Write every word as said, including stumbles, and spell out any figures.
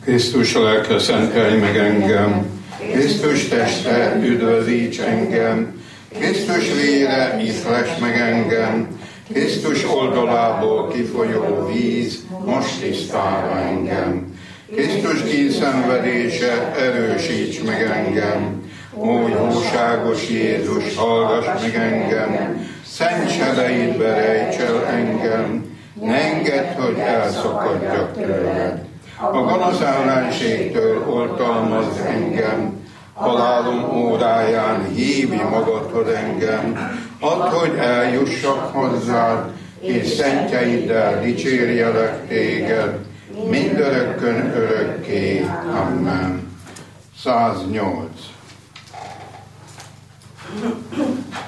Krisztus lelke, szentelj meg engem, Krisztus teste, üdvözíts engem, Krisztus vére, ihless meg engem, Krisztus oldalából kifolyó víz, most tisztálja engem. Krisztus kínszenvedése, erősíts meg engem, ó jóságos Jézus, hallgass meg engem, szent sebeidbe rejts el engem, ne engedd, hogy elszakadjak tőled. A gonosz ellenségtől oltalmazz engem, halálom óráján hívj magadhoz engem, add, hogy eljussak hozzád, és szentjeiddel dicsérjelek téged, mindörökkön örökké. Amen. száznyolc.